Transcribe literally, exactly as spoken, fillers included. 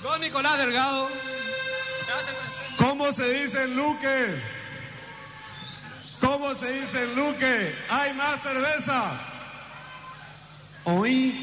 Con Nicolás Delgado. ¿Cómo se dice en Luque? ¿Cómo se dice en Luque? ¿Hay más cerveza? Oí.